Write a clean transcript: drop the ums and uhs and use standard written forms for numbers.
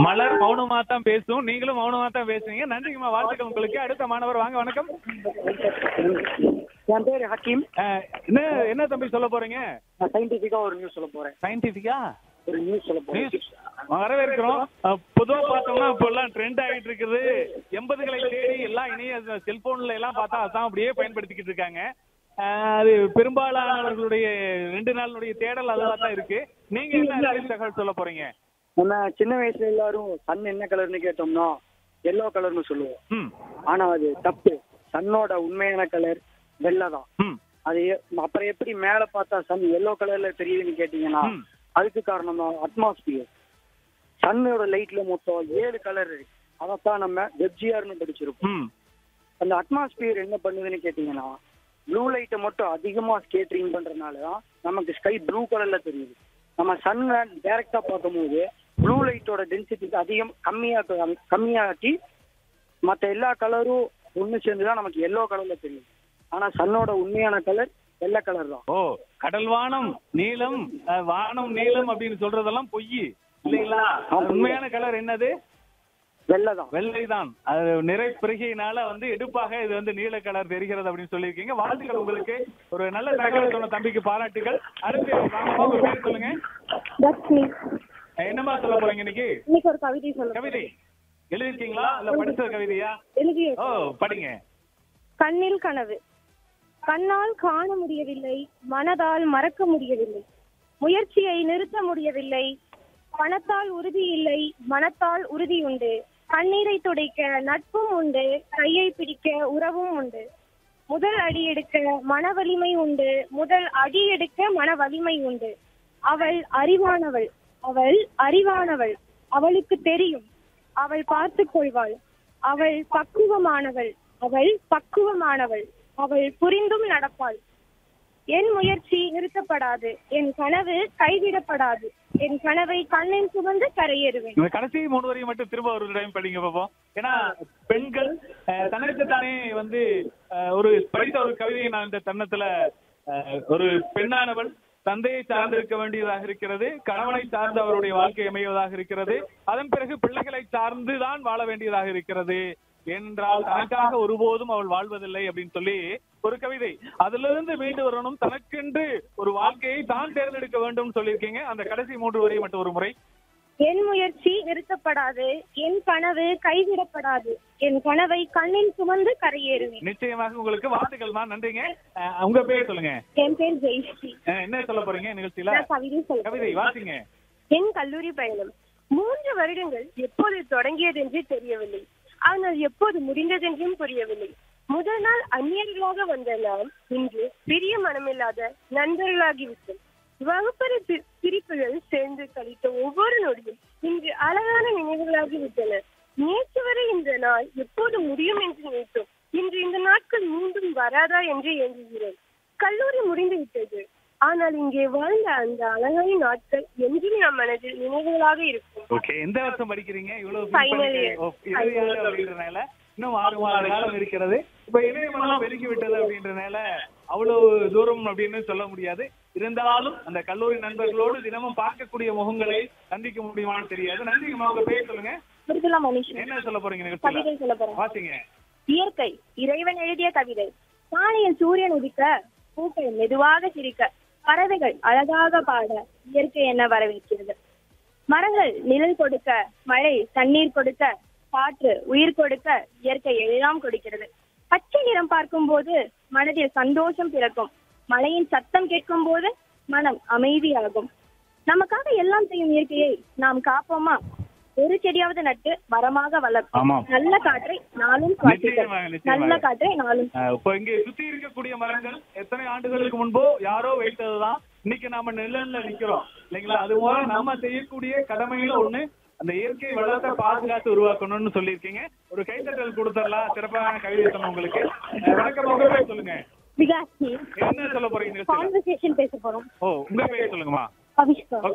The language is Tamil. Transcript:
மலர் மௌனமா தான் பேசும், நீங்களும் மௌனமா தான் பேசுவீங்க. நன்றிங்கம்மா, வாழ்த்துக்கள் உங்களுக்கு. அடுத்த மாணவர் வாங்க, வணக்கம். என் பேரு ஹக்கீம். என்ன என்ன தம்பி சொல்ல போறீங்க? நான் சயின்டிபிக்கா ஒரு நியூஸ் சொல்ல போறேன். சயின்டிபிக்கா ஒரு நியூஸ் சொல்ல போறேன். வரவேற்கிறோம். பொதுவா பார்த்தோம்னா இப்ப எல்லாம் ட்ரெண்ட் ஆகிட்டு இருக்குது. 80களை தேடி எல்லாம் இணைய செல்போன்ல எல்லாம் பார்த்தா அதான் அப்படியே பயன்படுத்திக்கிட்டு இருக்காங்க. அது பெரும்பாலானவர்களுடைய 2 நாளுடைய தேடல் அதுவா தான் இருக்கு. நீங்க என்ன தகவல் சொல்ல போறீங்க? நம்ம சின்ன வயசுல எல்லாரும் சன் என்ன கலர்னு கேட்டோம்னா எல்லோ கலர்னு சொல்லுவோம். ஆனா அது தப்பு. சன்னோட உண்மையான கலர் வெள்ளை தான். அது அப்புறம் எப்படி மேல பார்த்தா சன் எல்லோ கலர்ல தெரியுதுன்னு கேட்டீங்கன்னா அதுக்கு காரணம் தான் அட்மாஸ்பியர். சன்னோட லைட்ல மொத்தம் 7 கலர் இருக்கு. அதைத்தான் நம்ம வெப்ஜிஆர்னு படிச்சிருப்போம். அந்த அட்மாஸ்பியர் என்ன பண்ணுதுன்னு கேட்டீங்கன்னா ப்ளூ லைட்டை மட்டும் அதிகமா ஸ்கேட்டரிங் பண்றதுனாலதான் நமக்கு ஸ்கை ப்ளூ கலர்ல தெரியுது. நம்ம சன்னை டைரக்டா பார்க்கும்போது ப்ளூ லைட்டோட டென்சிட்டி அதிகம் கம்மியாக்கி மற்ற எல்லா கலரும் ஒண்ணு சேர்ந்துதான் நமக்கு எல்லோ கலர்ல தெரியும். ஆனா சன்னோட உண்மையான கலர் வெள்ளை கலர் தான். ஓ, கடல் வானம் நீலம், வானம் நீலம் அப்படின்னு சொல்றதெல்லாம் பொய் இல்லைங்களா? உண்மையான கலர் என்னது? வெள்ளைதான். வெள்ளைதான். அது நிறை பிறகையினால எடுப்பாக இது நீல கலர் தெரிகிறது அப்படின்னு சொல்லியிருக்கீங்க. வாழ்த்துக்கள் உங்களுக்கு. ஒரு நல்ல தகவல் சொன்ன தம்பிக்கு பாராட்டுகள். அடுத்து வாங்க, பேர் சொல்லுங்க. என்னமா சொல்ல போறீங்க இன்னைக்கு? ஒரு கவிதை சொல்லுங்க. கவிதை எழுதிருக்கீங்களா இல்ல படிச்ச கவிதையா? ஓ, படிங்க. கண்ணில் கனவு. கண்ணால் காண முடியவில்லை, மனதால் மறக்க முடியவில்லை, முயற்சியை நிறுத்த முடியவில்லை, பணத்தால் உறுதி இல்லை, மனத்தால் உறுதி உண்டு, கண்ணீரை துடைக்க நட்பும் உண்டு, கையை பிடிக்க உறவும் உண்டு, முதல் அடி எடுக்க மன வலிமை உண்டு, முதல் அடி எடுக்க மன வலிமை உண்டு, அவள் அறிவானவள், அவள் அறிவானவள், அவளுக்கு தெரியும், அவள் பார்த்துக் கொள்வாள், அவள் பக்குவமானவள், அவள் பக்குவமானவள், அவள் புரிந்தும் நடப்பாள். என் முயற்சி நிறுத்தப்படாது, என் கனவு கைவிடப்படாது, என் கனவை கண்ணில் சுமந்து கரையேறுவேன். கடைசி 3 வரையும் மட்டும் திரும்ப ஒரு டைம் படிங்க பாப்போம். ஏன்னா பெண்கள் தனக்கு தானே ஒரு படித்த ஒரு கவிதையை நான் இந்த தருணத்துல ஒரு பெண்ணானவள் தந்தையை சார்ந்து இருக்க வேண்டியதாக இருக்கிறது, கணவனை சார்ந்து அவருடைய வாழ்க்கை அமைவதாக இருக்கிறது, அதன் பிறகு பிள்ளைகளை சார்ந்துதான் வாழ வேண்டியதாக இருக்கிறது என்றால் தனக்காக ஒருபோதும் அவள் வாழ்வதில்லை அப்படின்னு சொல்லி ஒரு கவிதை. அதுல இருந்து மீண்டு வரணும், தனக்கென்று ஒரு வாழ்க்கையை தான் தேர்ந்தெடுக்க வேண்டும் சொல்லியிருக்கீங்க. அந்த கடைசி 3 வரையும் மட்டும் ஒரு முறை. என் முயற்சி நிறுத்தப்படாது, என் கனவு கைவிடப்படாது, என் கனவை கண்ணில் சுமந்து கரையேறுவேன். நிச்சயமாக உங்களுக்கு வாழ்த்துக்கள் தான். நன்றிங்க. உங்க பேர் சொல்லுங்க. என் பேர் ஜெயஸ்ரீ. என்ன சொல்ல போறீங்க நிகழ்ச்சியில? கவிதை வாசிங்க. என் கல்லூரி பயணம் 3 வருடங்கள் எப்போது தொடங்கியது என்று தெரியவில்லை, ஆனால் எப்போது முடிந்ததென்றும் புரியவில்லை. முதல் நாள் அந்நியர்களாக வந்த நாம் இன்று பிரிய மனமில்லாத நண்பர்களாகிவிட்டோம். வகுப்பறை பிரிப்புகள் சேர்ந்து கழித்த ஒவ்வொரு நொடியும் இன்று அழகான நினைவுகளாகிவிட்டன. நேற்று வரை இந்த நாள் எப்போது முடியும் என்று நினைத்தோம். இன்று இந்த நாட்கள் மீண்டும் வராதா என்று எண்ணுகிறோம். கல்லூரி முடிந்து விட்டது, ஆனால் இங்கே வாழ்ந்த அந்த அழகான நாட்கள் என்றும் நம் மனதில் நினைவுகளாக இருக்கும். ஓகே, எந்த வருஷம் படிக்கிறீங்க? அப்படின்றனால இன்னும் 6 மாத காலம் இருக்கிறது. இப்ப இணையமெல்லாம் பெருகி விட்டது அப்படின்றனால அவ்வளவு தூரம் அப்படின்னு சொல்ல முடியாது. இருந்தாலும் அந்த கல்லூரி நண்பர்களோடு தினமும் பார்க்கக்கூடிய முகங்களை சந்திக்க முடியுமான்னு தெரியாது. நன்றிங்கம்மா. உங்க பேர் சொல்லுங்க. என்ன சொல்ல போறீங்க? வாசிங்க. இயற்கை இறைவன் எழுதிய கவிதை. காலையில் சூரியன் உதிக்க, பூக்கள் மெதுவாக சிரிக்க, பறவைகள் அழகாக பாட இயற்கை என்ன வரவேற்கிறது. மரங்கள் நிழல் கொடுக்க, மழை தண்ணீர் கொடுக்க, காற்று உயிர் கொடுக்க, இயற்கை எல்லாம் கொடுக்கிறது. பச்சை நிறம் பார்க்கும் போது மனதில் சந்தோஷம் பிறக்கும், மழையின் சத்தம் கேட்கும் போது மனம் அமைதியாகும். நமக்காக எல்லாம் செய்யும் இயற்கையை நாம் காப்போமா? ஒரு செடியாவது நட்டு மரமாக வளர்ப்போம். நல்ல காற்றை நாளும் நல்ல காற்றை நாளும். இப்ப இங்க சுத்தி இருக்கக்கூடிய மரங்கள் எத்தனை ஆண்டுகளுக்கு முன்போ யாரோ வைத்ததுதான் இன்னைக்கு நாம நிழல்ல நிக்கிறோம் இல்லைங்களா? அது போல நம்ம செய்யக்கூடிய கடமையில ஒண்ணு அந்த இயற்கை வளத்தை பாதுகாத்து உருவாக்கணும்னு சொல்லியிருக்கீங்க. ஒரு கைத்தட்டல் கொடுத்துடலாம். சிறப்பான கவிதை சொன்ன உங்களுக்கு. வணக்கம். உங்க பேர் சொல்லுங்க. விகாசி. என்ன சொல்ல போறீங்க? கான்வர்சேஷன் பேச போறோம். ஓ, உங்க பேர் சொல்லுங்கம்மா. அவிஷ்கா.